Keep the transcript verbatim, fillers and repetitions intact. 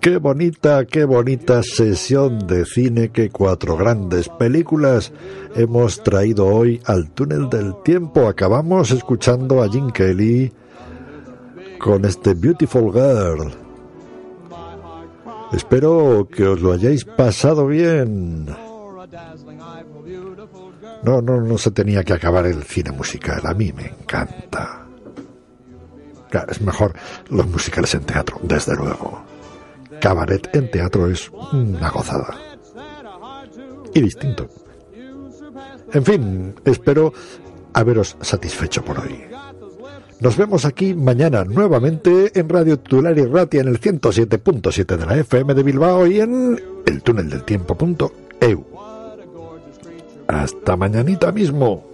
Qué bonita, qué bonita sesión de cine, qué cuatro grandes películas hemos traído hoy al túnel del tiempo. Acabamos escuchando a Gene Kelly con este Beautiful Girl. Espero que os lo hayáis pasado bien. No, no, no se tenía que acabar el cine musical. A mí me encanta. Claro, es mejor los musicales en teatro, desde luego. Cabaret en teatro es una gozada. Y distinto. En fin, espero haberos satisfecho por hoy. Nos vemos aquí mañana nuevamente en Radio Titular y Ratia en el ciento siete punto siete de la F M de Bilbao y en el túnel del tiempo punto e u. Hasta mañanita mismo.